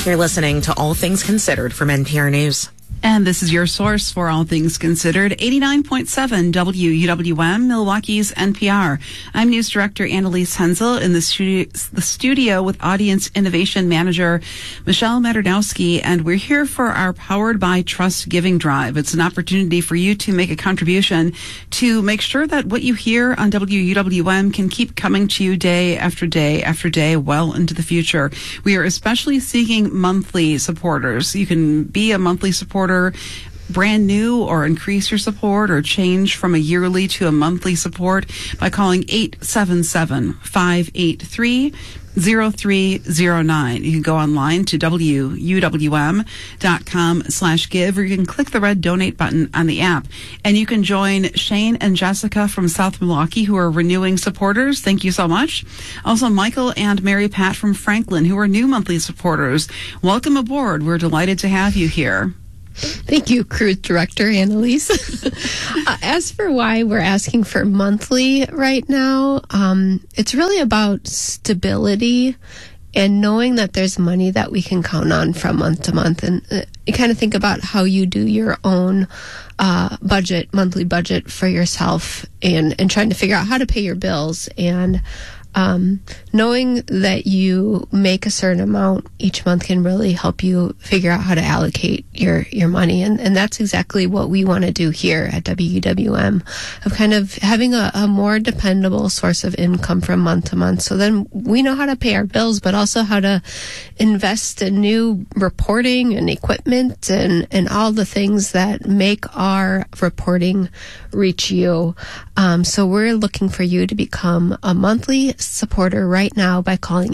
You're listening to All Things Considered from NPR News. And this is your source for All Things Considered, 89.7 WUWM, Milwaukee's NPR. I'm News Director Annalise Hensel in the studio with Audience Innovation Manager Michelle Maternowski, and we're here for our Powered by Trust Giving Drive. It's an opportunity for you to make a contribution to make sure that what you hear on WUWM can keep coming to you day after day after day well into the future. We are especially seeking monthly supporters. You can be a monthly supporter brand new, or increase your support, or change from a yearly to a monthly support by calling 877-583-0309. You can go online to WUWM.com/give, or you can click the red donate button on the app. And you can join Shane and Jessica from South Milwaukee, who are renewing supporters. Thank you so much. Also, Michael and Mary Pat from Franklin, who are new monthly supporters. Welcome aboard. We're delighted to have you here. Thank you, Cruise Director Annalise. As for why we're asking for monthly right now, it's really about stability and knowing that there's money that we can count on from month to month. And you kind of think about how you do your own monthly budget for yourself, and trying to figure out how to pay your bills. And knowing that you make a certain amount each month can really help you figure out how to allocate your money. And that's exactly what we want to do here at WUWM, of kind of having a more dependable source of income from month to month. So then we know how to pay our bills, but also how to invest in new reporting and equipment and all the things that make our reporting reach you. So we're looking for you to become a monthly supporter right now by calling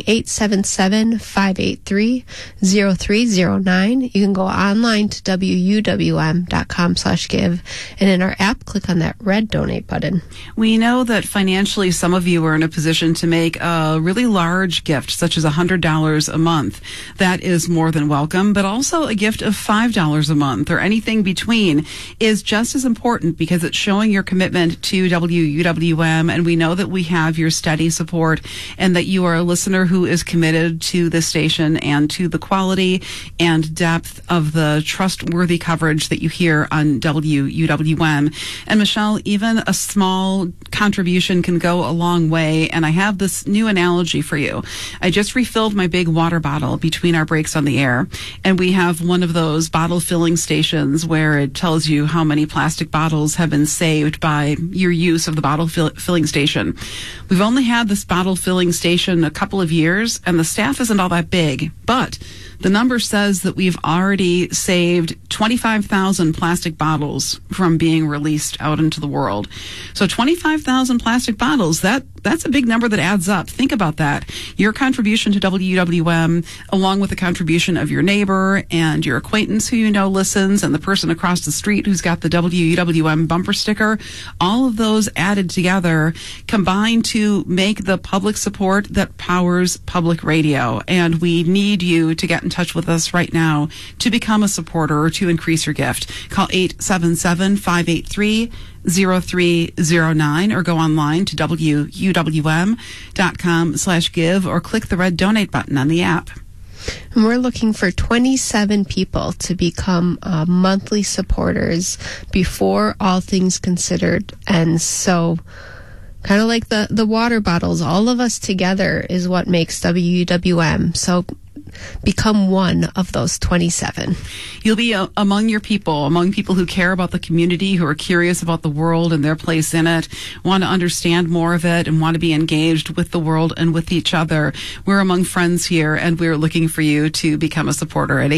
877-583-0309. You can go online to WUWM.com/give, and in our app, click on that red donate button. We know that financially some of you are in a position to make a really large gift, such as $100 a month. That is more than welcome, but also a gift of $5 a month or anything between is just as important, because it's showing your commitment to WUWM, and we know that we have your steady support, and that you are a listener who is committed to the station and to the quality and depth of the trustworthy coverage that you hear on WUWM. And Michelle, even a small contribution can go a long way, and I have this new analogy for you. I just refilled my big water bottle between our breaks on the air, and we have one of those bottle filling stations where it tells you how many plastic bottles have been saved by your use of the bottle filling station. We've only had this bottle filling station a couple of years, and the staff isn't all that big, but the number says that we've already saved 25,000 plastic bottles from being released out into the world. So 25,000 plastic bottles, that's a big number that adds up. Think about that. Your contribution to WUWM, along with the contribution of your neighbor and your acquaintance who you know listens, and the person across the street who's got the WUWM bumper sticker, all of those added together combine to make the public support that powers public radio. And we need you to get in touch with us right now to become a supporter or to increase your gift. Call 877-583-0309 or go online to WUWM.com/give or click the red donate button on the app. And we're looking for 27 people to become monthly supporters before All Things Considered. And so, kind of like the water bottles, all of us together is what makes WUWM. So become one of those 27. You'll be among your people, among people who care about the community, who are curious about the world and their place in it, want to understand more of it, and want to be engaged with the world and with each other. We're among friends here, and we're looking for you to become a supporter at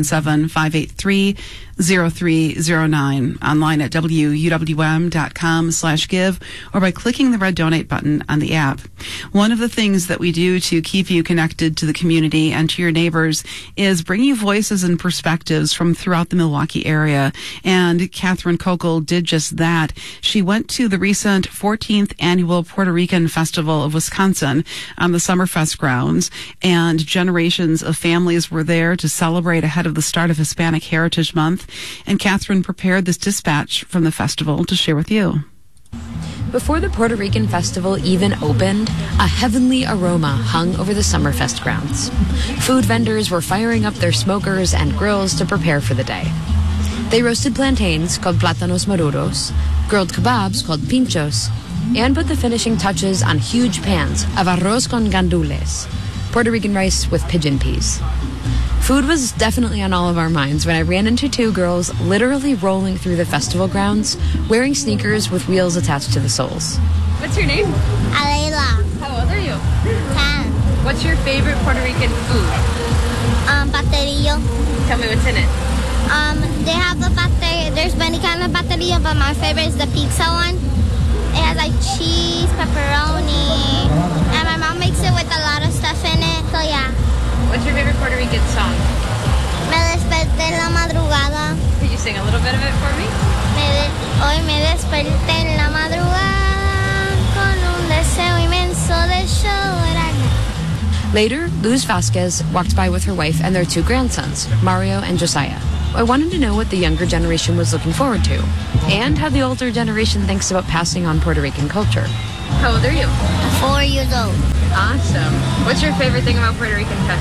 877-583-0309, online at WUWM.com/give, or by clicking the red donate button on the app. One of the things that we do to keep you connected to the community and to your neighbors is bring you voices and perspectives from throughout the Milwaukee area. And Catherine Kokel did just that. She went to the recent 14th annual Puerto Rican Festival of Wisconsin on the Summerfest grounds, and generations of families were there to celebrate ahead of the start of Hispanic Heritage Month. And Catherine prepared this dispatch from the festival to share with you. Before the Puerto Rican festival even opened, a heavenly aroma hung over the Summerfest grounds. Food vendors were firing up their smokers and grills to prepare for the day. They roasted plantains, called plátanos maduros, grilled kebabs, called pinchos, and put the finishing touches on huge pans of arroz con gandules, Puerto Rican rice with pigeon peas. Food was definitely on all of our minds when I ran into two girls literally rolling through the festival grounds, wearing sneakers with wheels attached to the soles. What's your name? Alayla. How old are you? 10. What's your favorite Puerto Rican food? Pastelillo. Tell me what's in it. They have the pastel. There's many kinds of pastelillo, but my favorite is the pizza one. It has like cheese, pepperoni, and my mom makes it with a lot of stuff in it. So yeah. What's your favorite Puerto Rican song? Me desperté en la madrugada. Could you sing a little bit of it for me? Hoy me desperté en la madrugada con un deseo inmenso de llorar. Later, Luz Vasquez walked by with her wife and their two grandsons, Mario and Josiah. I wanted to know what the younger generation was looking forward to, and how the older generation thinks about passing on Puerto Rican culture. How old are you? 4 years old. Awesome. What's your favorite thing about Puerto Rican Fest?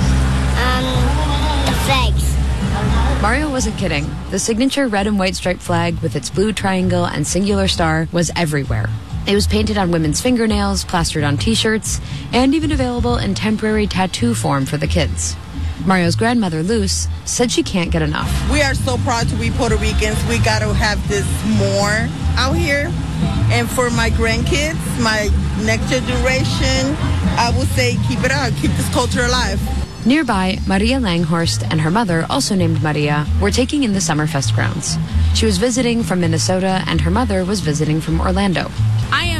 The flags. Mario wasn't kidding. The signature red and white striped flag with its blue triangle and singular star was everywhere. It was painted on women's fingernails, plastered on t-shirts, and even available in temporary tattoo form for the kids. Mario's grandmother, Luz, said she can't get enough. We are so proud to be Puerto Ricans. We got to have this more out here. And for my grandkids, my next generation, I would say keep it up, keep this culture alive. Nearby, Maria Langhorst and her mother, also named Maria, were taking in the Summerfest grounds. She was visiting from Minnesota, and her mother was visiting from Orlando. I am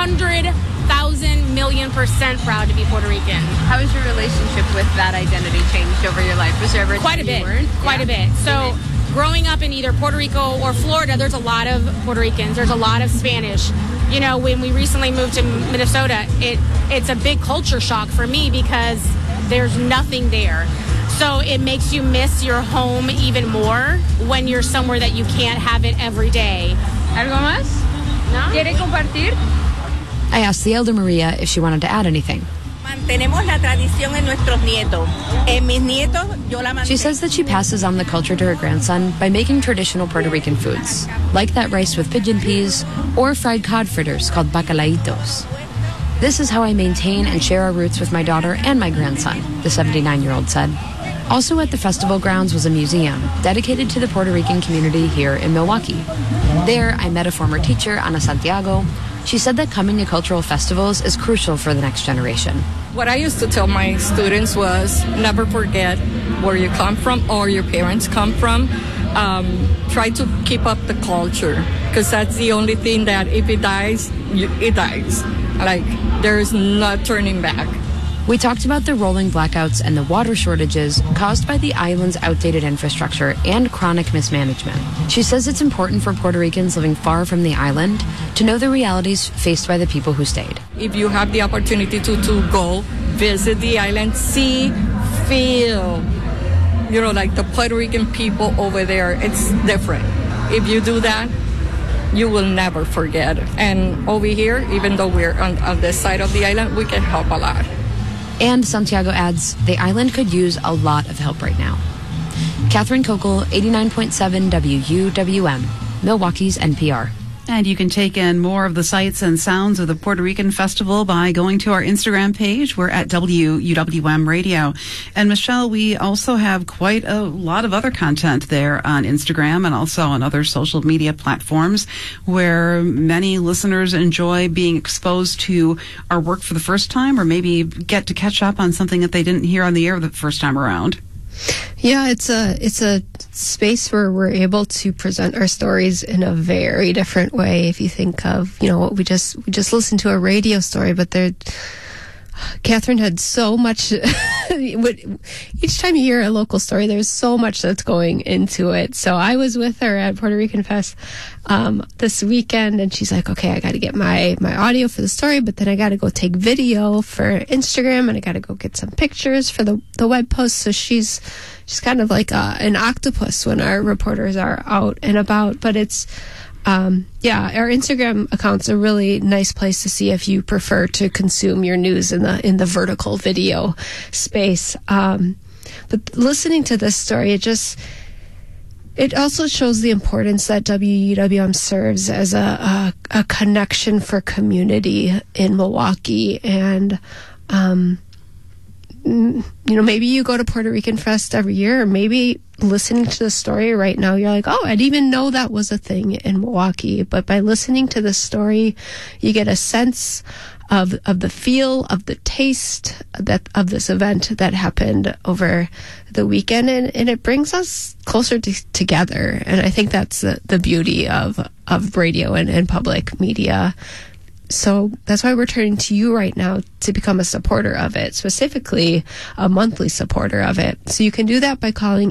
100,000,000,000% proud to be Puerto Rican. How has your relationship with that identity changed over your life? Was there ever Quite a bit. Quite a bit. So growing up in either Puerto Rico or Florida, there's a lot of Puerto Ricans. There's a lot of Spanish. You know, when we recently moved to Minnesota, it's a big culture shock for me because there's nothing there. So it makes you miss your home even more when you're somewhere that you can't have it every day. ¿Algo más? No? ¿Quiere compartir? I asked the elder Maria if she wanted to add anything. Mantenemos la tradición en nuestros nietos. En mis nietos, yo la She says that she passes on the culture to her grandson by making traditional Puerto Rican foods, like that rice with pigeon peas or fried cod fritters called bacalaitos. This is how I maintain and share our roots with my daughter and my grandson, the 79-year-old said. Also at the festival grounds was a museum dedicated to the Puerto Rican community here in Milwaukee. There, I met a former teacher, Ana Santiago. She said that coming to cultural festivals is crucial for the next generation. What I used to tell my students was never forget where you come from or your parents come from. Try to keep up the culture, because that's the only thing that if it dies, it dies. Like, there's no turning back. We talked about the rolling blackouts and the water shortages caused by the island's outdated infrastructure and chronic mismanagement. She says it's important for Puerto Ricans living far from the island to know the realities faced by the people who stayed. If you have the opportunity to go visit the island, see, feel, like the Puerto Rican people over there, it's different. If you do that, you will never forget. And over here, even though we're on this side of the island, we can help a lot. And Santiago adds, the island could use a lot of help right now. Catherine Kokel, 89.7 WUWM, Milwaukee's NPR. And you can take in more of the sights and sounds of the Puerto Rican Festival by going to our Instagram page. We're at WUWM Radio. And Michelle, we also have quite a lot of other content there on Instagram and also on other social media platforms where many listeners enjoy being exposed to our work for the first time, or maybe get to catch up on something that they didn't hear on the air the first time around. Yeah, it's a space where we're able to present our stories in a very different way. If you think of, what we just listened to a radio story, but Catherine had so much. Each time you hear a local story, there's so much that's going into it. So I was with her at Puerto Rican Fest this weekend, and she's like, "Okay, I got to get my audio for the story, but then I got to go take video for Instagram, and I got to go get some pictures for the web post." So she's kind of like an octopus when our reporters are out and about. But it's Our Instagram account's a really nice place to see if you prefer to consume your news in the vertical video space. But listening to this story, it also shows the importance that WUWM serves as a connection for community in Milwaukee. And, maybe you go to Puerto Rican Fest every year, or maybe listening to the story right now, you're like, oh, I didn't even know that was a thing in Milwaukee. But by listening to the story, you get a sense of the feel, of the taste of this event that happened over the weekend, and it brings us closer together. And I think that's the beauty of radio and public media. So that's why we're turning to you right now to become a supporter of it, specifically a monthly supporter of it. So you can do that by calling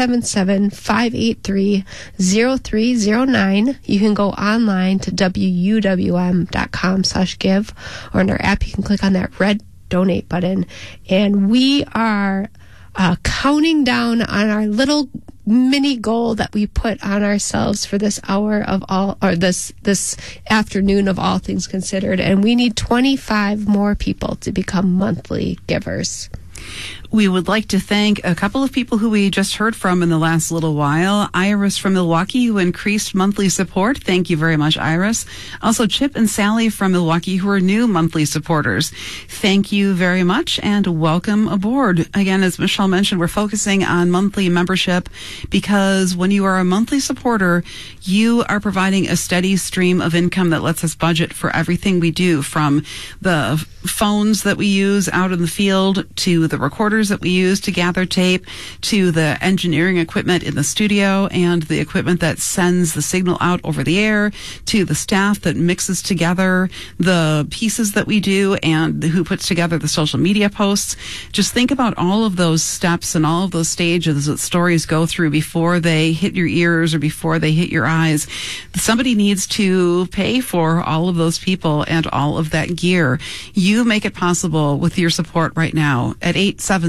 877-583-0309. You can go online to wuwm.com/give, or in our app, you can click on that red donate button. And we are counting down on our little mini goal that we put on ourselves for this hour of this afternoon of All Things Considered, and we need 25 more people to become monthly givers. We would like to thank a couple of people who we just heard from in the last little while. Iris from Milwaukee, who increased monthly support. Thank you very much, Iris. Also, Chip and Sally from Milwaukee, who are new monthly supporters. Thank you very much and welcome aboard. Again, as Michelle mentioned, we're focusing on monthly membership because when you are a monthly supporter, you are providing a steady stream of income that lets us budget for everything we do, from the phones that we use out in the field to the recorders that we use to gather tape, to the engineering equipment in the studio and the equipment that sends the signal out over the air, to the staff that mixes together the pieces that we do and who puts together the social media posts. Just think about all of those steps and all of those stages that stories go through before they hit your ears or before they hit your eyes. Somebody needs to pay for all of those people and all of that gear. You make it possible with your support right now at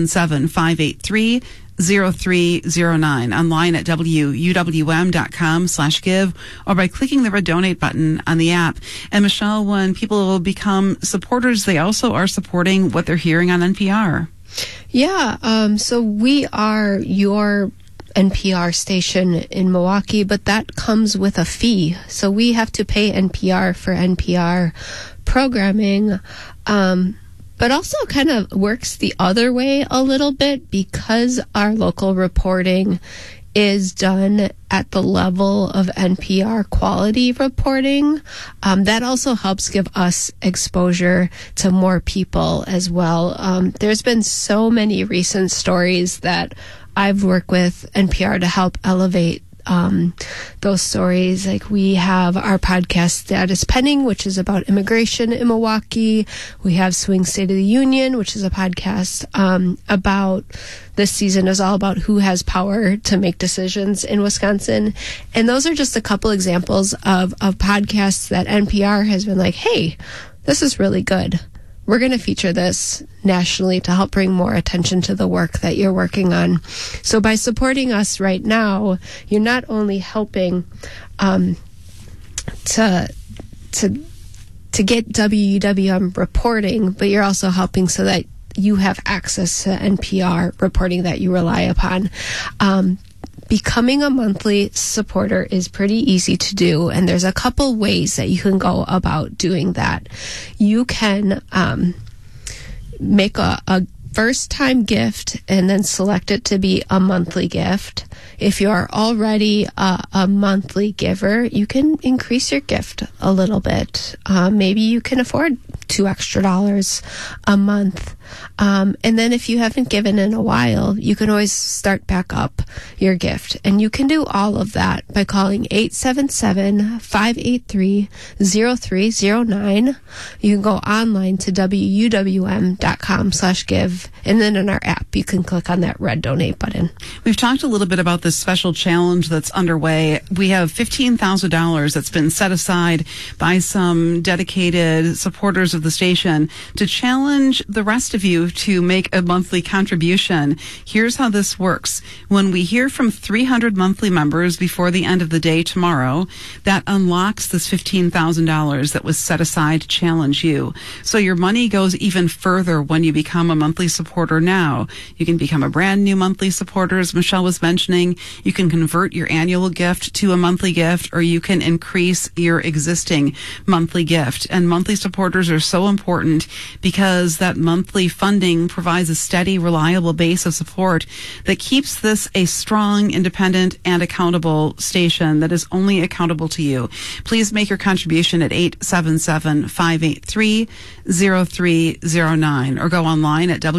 877-583-0309, online at wuwm.com/give, or by clicking the red donate button on the app. And Michelle, when people become supporters, they also are supporting what they're hearing on NPR. Yeah, so we are your NPR station in Milwaukee, but that comes with a fee. So we have to pay NPR for NPR programming. But also kind of works the other way a little bit, because our local reporting is done at the level of NPR quality reporting. That also helps give us exposure to more people as well. There's been so many recent stories that I've worked with NPR to help elevate those stories. Like, we have our podcast Status Pending, which is about immigration in Milwaukee. We have Swing State of the Union, which is a podcast about this season is all about who has power to make decisions in Wisconsin. And those are just a couple examples of podcasts that NPR has been like, hey, this is really good. We're going to feature this nationally to help bring more attention to the work that you're working on. So by supporting us right now, you're not only helping to get WUWM reporting, but you're also helping so that you have access to NPR reporting that you rely upon. Becoming a monthly supporter is pretty easy to do, and there's a couple ways that you can go about doing that. You can make a first-time gift and then select it to be a monthly gift. If you are already a monthly giver, you can increase your gift a little bit. Maybe you can afford $2 extra a month. And then if you haven't given in a while, you can always start back up your gift. And you can do all of that by calling 877-583-0309. You can go online to wuwm.com/give give. And then in our app, you can click on that red donate button. We've talked a little bit about this special challenge that's underway. We have $15,000 that's been set aside by some dedicated supporters of the station to challenge the rest of you to make a monthly contribution. Here's how this works. When we hear from 300 monthly members before the end of the day tomorrow, that unlocks this $15,000 that was set aside to challenge you. So your money goes even further when you become a monthly supporter now. You can become a brand new monthly supporter, as Michelle was mentioning. You can convert your annual gift to a monthly gift, or you can increase your existing monthly gift. And monthly supporters are so important because that monthly funding provides a steady, reliable base of support that keeps this a strong, independent, and accountable station that is only accountable to you. Please make your contribution at 877-583-0309 or go online at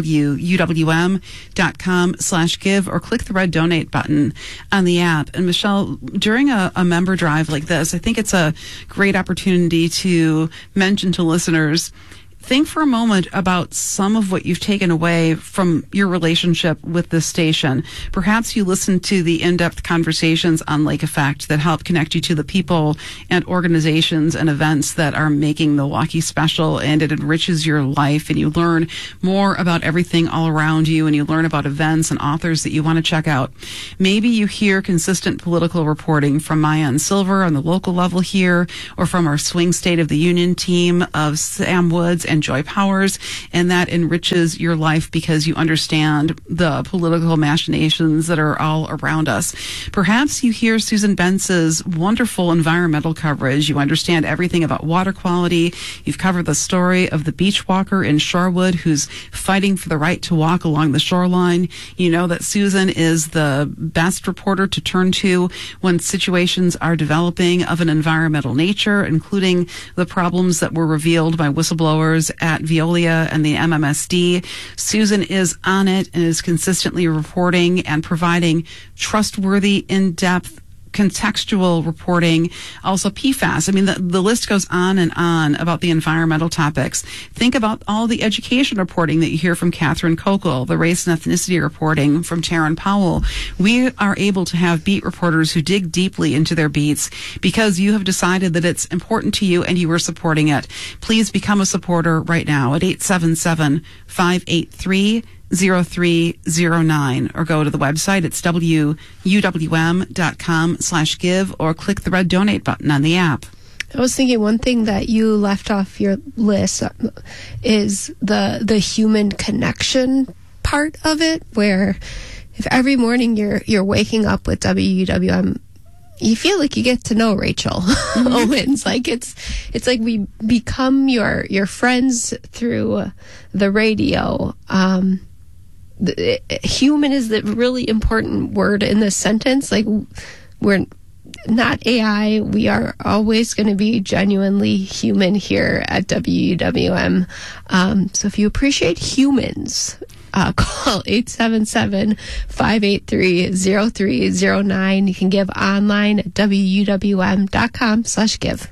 wuwm.com/give or click the red donate button on the app. And Michelle, during a member drive like this, I think it's a great opportunity to mention to listeners, think for a moment about some of what you've taken away from your relationship with this station. Perhaps you listened to the in-depth conversations on Lake Effect that help connect you to the people and organizations and events that are making Milwaukee special, and it enriches your life, and you learn more about everything all around you, and you learn about events and authors that you want to check out. Maybe you hear consistent political reporting from Maya and Silver on the local level here, or from our Swing State of the Union team of Sam Woods and Joy Powers, and that enriches your life because you understand the political machinations that are all around us. Perhaps you hear Susan Bentz's wonderful environmental coverage. You understand everything about water quality. You've covered the story of the beach walker in Shorewood who's fighting for the right to walk along the shoreline. You know that Susan is the best reporter to turn to when situations are developing of an environmental nature, including the problems that were revealed by whistleblowers at Veolia and the MMSD. Susan is on it and is consistently reporting and providing trustworthy, in-depth, contextual reporting. Also PFAS. I mean, the list goes on and on about the environmental topics. Think about all the education reporting that you hear from Catherine Kokel, the race and ethnicity reporting from Taryn Powell. We are able to have beat reporters who dig deeply into their beats because you have decided that it's important to you and you are supporting it. Please become a supporter right now at 877-583-0309 or go to the website. It's wuwm.com/give or click the red donate button on the app. I was thinking one thing that you left off your list is the human connection part of it, where if every morning you're waking up with WUWM, you feel like you get to know Rachel Owens. Like it's like we become your friends through the radio. Human is the really important word in this sentence. Like, we're not AI. We are always going to be genuinely human here at WUWM. So if you appreciate humans, call 877-583-0309. You can give online at wuwm.com/give.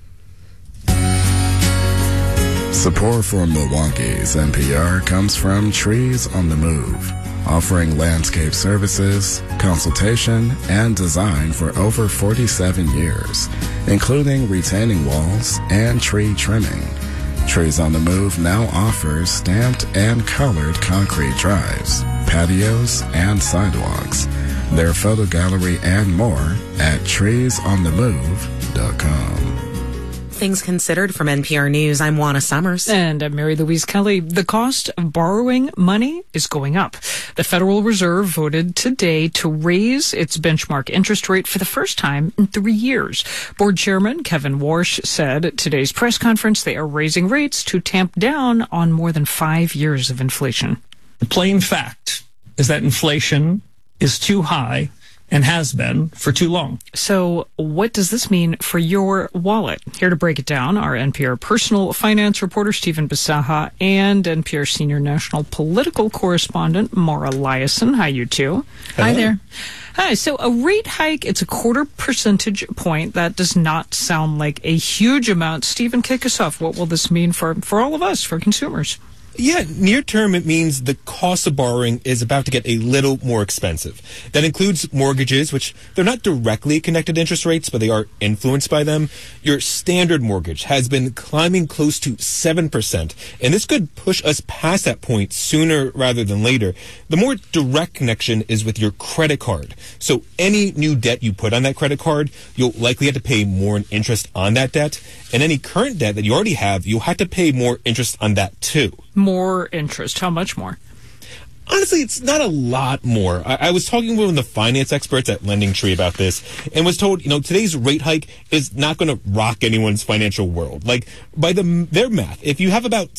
Support for Milwaukee's NPR comes from Trees on the Move, offering landscape services, consultation, and design for over 47 years, including retaining walls and tree trimming. Trees on the Move now offers stamped and colored concrete drives, patios, and sidewalks. Their photo gallery and more at treesonthemove.com. Things Considered from NPR News. I'm Juana Summers. And I'm Mary Louise Kelly. The cost of borrowing money is going up. The Federal Reserve voted today to raise its benchmark interest rate for the first time in 3 years. Board Chairman Kevin Warsh said at today's press conference they are raising rates to tamp down on more than 5 years of inflation. The plain fact is that inflation is too high and has been for too long. So what does this mean for your wallet? Here to break it down are NPR personal finance reporter Stephen Bisaha and NPR senior national political correspondent Mara Liasson. Hi, you two. Hello. Hi there. Hi. So a rate hike, it's a 0.25 percentage point. That does not sound like a huge amount. Stephen, kick us off. What will this mean for all of us, for consumers? Yeah, near term, it means the cost of borrowing is about to get a little more expensive. That includes mortgages, which they're not directly connected to interest rates, but they are influenced by them. Your standard mortgage has been climbing close to 7%, and this could push us past that point sooner rather than later. The more direct connection is with your credit card. So any new debt you put on that credit card, you'll likely have to pay more in interest on that debt. And any current debt that you already have, you'll have to pay more interest on that too. More interest. How much more? Honestly, it's not a lot more. I was talking with one of the finance experts at LendingTree about this and was told, today's rate hike is not going to rock anyone's financial world. Like, by their math, if you have about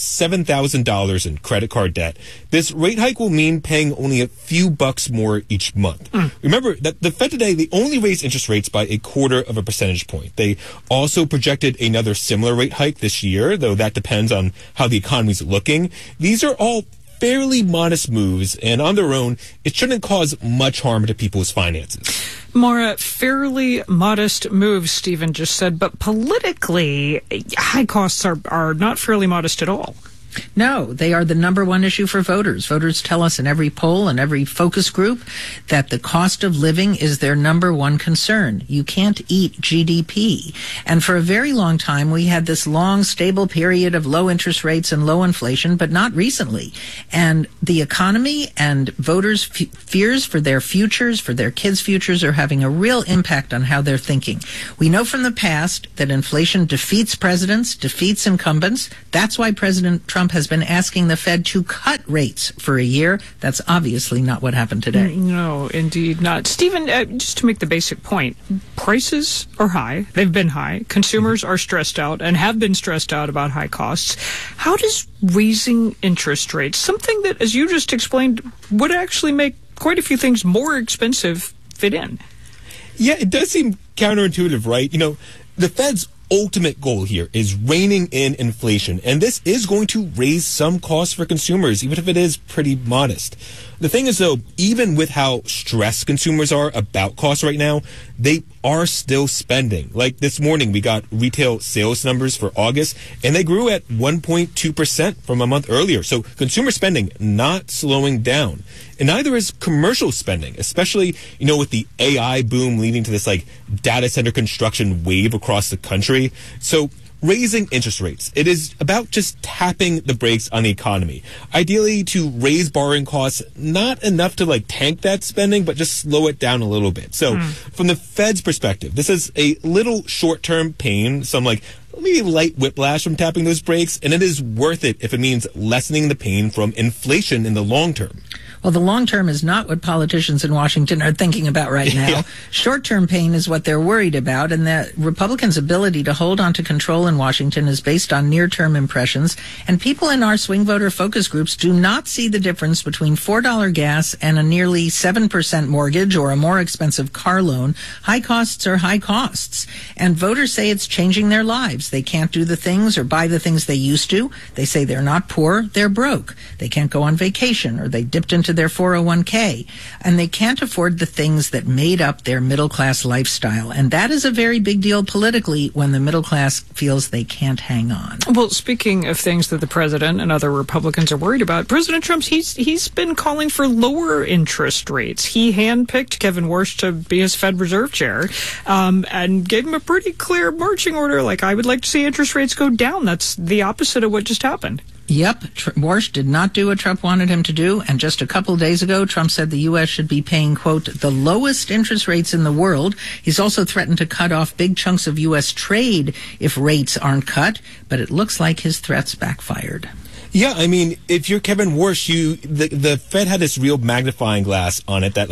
$7,000 in credit card debt, this rate hike will mean paying only a few bucks more each month. Remember that the Fed today, they only raised interest rates by 1/4 of a percentage point. They also projected another similar rate hike this year, though that depends on how the economy's looking. These are all fairly modest moves, and on their own, it shouldn't cause much harm to people's finances. Maura, fairly modest moves, Stephen just said, but politically, high costs are not fairly modest at all. No, they are the number one issue for voters. Voters tell us in every poll and every focus group that the cost of living is their number one concern. You can't eat GDP. And for a very long time, we had this long, stable period of low interest rates and low inflation, but not recently. And the economy and voters' fears for their futures, for their kids' futures, are having a real impact on how they're thinking. We know from the past that inflation defeats presidents, defeats incumbents. That's why President Trump has been asking the Fed to cut rates for a year. That's obviously not what happened today. No, indeed not. Stephen, just to make the basic point, prices are high. They've been high. Consumers are stressed out and have been stressed out about high costs. How does raising interest rates, something that, as you just explained, would actually make quite a few things more expensive, fit in? Yeah, it does seem counterintuitive, right? The Fed's ultimate goal here is reining in inflation, and this is going to raise some costs for consumers, even if it is pretty modest. The thing is, though, even with how stressed consumers are about costs right now, they are still spending. Like this morning, we got retail sales numbers for August, and they grew at 1.2% from a month earlier. So consumer spending not slowing down. And neither is commercial spending, especially, with the AI boom leading to this data center construction wave across the country. So raising interest rates, it is about just tapping the brakes on the economy. Ideally to raise borrowing costs, not enough to tank that spending, but just slow it down a little bit. So from the Fed's perspective, this is a little short-term pain, some maybe light whiplash from tapping those brakes, and it is worth it if it means lessening the pain from inflation in the long term. Well, the long term is not what politicians in Washington are thinking about right now. Yeah. Short-term pain is what they're worried about, and the Republicans' ability to hold on to control in Washington is based on near-term impressions, and people in our swing voter focus groups do not see the difference between $4 gas and a nearly 7% mortgage or a more expensive car loan. High costs are high costs, and voters say it's changing their lives. They can't do the things or buy the things they used to. They say they're not poor, they're broke. They can't go on vacation, or they dipped into their 401k, and they can't afford the things that made up their middle-class lifestyle. And that is a very big deal politically when the middle class feels they can't hang on. Well, speaking of things that the president and other Republicans are worried about, President Trump, he's been calling for lower interest rates. He handpicked Kevin Warsh to be his Fed Reserve chair, and gave him a pretty clear marching order, I would like to see interest rates go down. That's the opposite of what just happened. Yep, Warsh did not do what Trump wanted him to do, and just a couple of days ago, Trump said the U.S. should be paying, quote, the lowest interest rates in the world. He's also threatened to cut off big chunks of U.S. trade if rates aren't cut, but it looks like his threats backfired. Yeah, if you're Kevin Warsh, the Fed had this real magnifying glass on it that,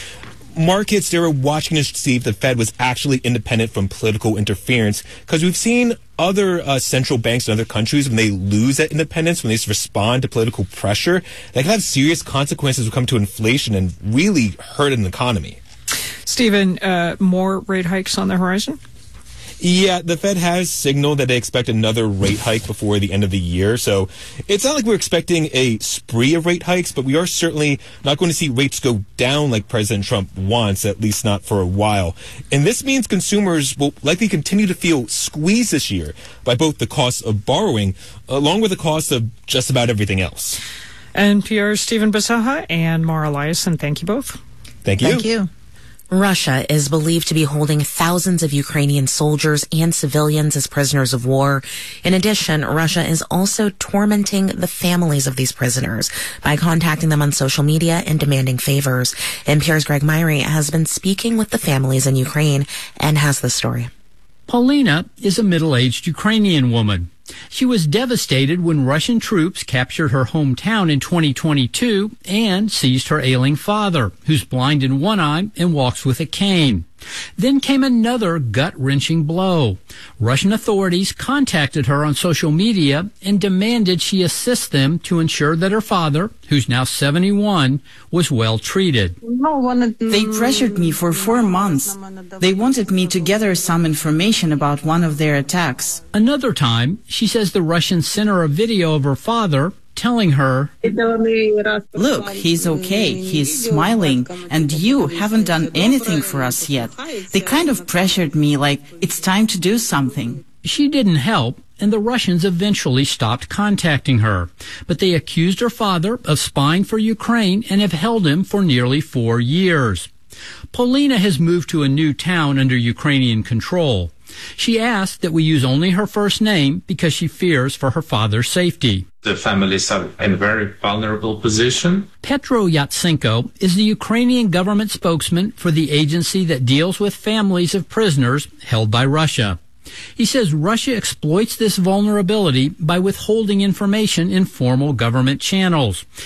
markets, they were watching to see if the Fed was actually independent from political interference, because we've seen other central banks in other countries, when they lose that independence, when they respond to political pressure, that can have serious consequences when it comes to inflation and really hurt an economy. Stephen, more rate hikes on the horizon? Yeah, the Fed has signaled that they expect another rate hike before the end of the year. So it's not like we're expecting a spree of rate hikes, but we are certainly not going to see rates go down like President Trump wants, at least not for a while. And this means consumers will likely continue to feel squeezed this year by both the cost of borrowing along with the cost of just about everything else. NPR's Stephen Bisaha and Mara Eliason, thank you both. Thank you. Thank you. Russia is believed to be holding thousands of Ukrainian soldiers and civilians as prisoners of war. In addition, Russia is also tormenting the families of these prisoners by contacting them on social media and demanding favors. NPR's Greg Myrie has been speaking with the families in Ukraine and has the story. Paulina is a middle-aged Ukrainian woman. She was devastated when Russian troops captured her hometown in 2022 and seized her ailing father, who's blind in one eye and walks with a cane. Then came another gut-wrenching blow. Russian authorities contacted her on social media and demanded she assist them to ensure that her father, who's now 71, was well treated. They pressured me for 4 months. They wanted me to gather some information about one of their attacks. Another time, she says the Russians sent her a video of her father telling her, "Look, he's okay, he's smiling, and you haven't done anything for us yet." They kind of pressured me like, it's time to do something. She didn't help, and the Russians eventually stopped contacting her. But they accused her father of spying for Ukraine and have held him for nearly 4 years. Paulina has moved to a new town under Ukrainian control. She asked that we use only her first name because she fears for her father's safety. The families are in a very vulnerable position. Petro Yatsenko is the Ukrainian government spokesman for the agency that deals with families of prisoners held by Russia. He says Russia exploits this vulnerability by withholding information in formal government channels.